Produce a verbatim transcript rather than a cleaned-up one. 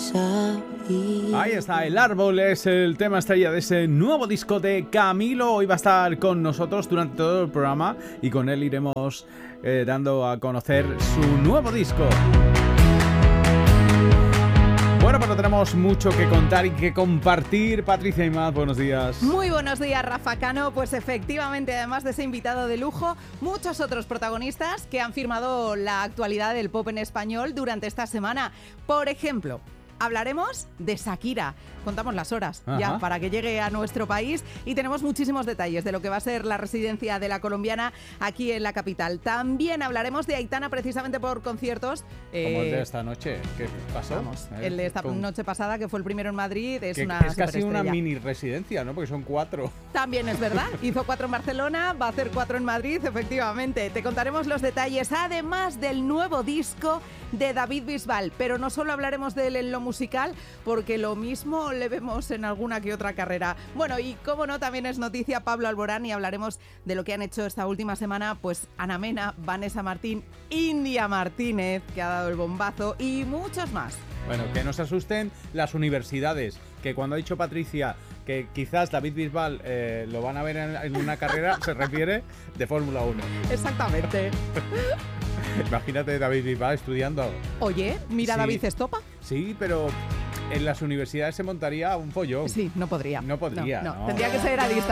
ahí. Ahí está, El Árbol es el tema estrella de ese nuevo disco de Camilo. Hoy va a estar con nosotros durante todo el programa y con él iremos eh, dando a conocer su nuevo disco. Bueno, pero tenemos mucho que contar y que compartir. Patricia Imaz, buenos días. Muy buenos días, Rafa Cano. Pues efectivamente, además de ese invitado de lujo, muchos otros protagonistas que han firmado la actualidad del pop en español durante esta semana. Por ejemplo, hablaremos de Shakira. Contamos las horas Ajá. ya para que llegue a nuestro país y tenemos muchísimos detalles de lo que va a ser la residencia de la colombiana aquí en la capital. También hablaremos de Aitana precisamente por conciertos. Eh, Como el de esta noche. ¿Qué pasó? Vamos, ¿Eh? el de esta Con... noche pasada, que fue el primero en Madrid. Es, que, una es casi una mini residencia, ¿no? Porque son cuatro. También es verdad. Hizo cuatro en Barcelona, va a hacer cuatro en Madrid, efectivamente. Te contaremos los detalles, además del nuevo disco de David Bisbal. Pero no solo hablaremos de él en lo musical, porque lo mismo le vemos en alguna que otra carrera. Bueno, y como no, también es noticia Pablo Alborán y hablaremos de lo que han hecho esta última semana, pues Ana Mena, Vanessa Martín, India Martínez, que ha dado el bombazo, y muchos más. Bueno, que no se asusten las universidades, que cuando ha dicho Patricia que quizás David Bisbal eh, lo van a ver en, en una carrera, se refiere de Fórmula uno. Exactamente. Imagínate David Bisbal estudiando. Oye, mira sí, David Estopa. Sí, pero en las universidades se montaría un follón. Sí, no podría. No podría, no, no. no. Tendría que ser a distancia.